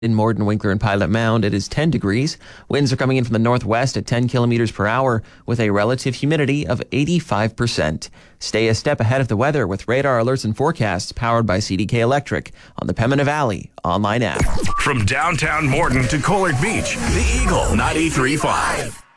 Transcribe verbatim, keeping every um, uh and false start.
In Morden, Winkler, and Pilot Mound, it is ten degrees. Winds are coming in from the northwest at ten kilometers per hour with a relative humidity of eighty-five percent. Stay a step ahead of the weather with radar alerts and forecasts powered by C D K Electric on the Pembina Valley online app. From downtown Morden to Collard Beach, the Eagle ninety-three point five.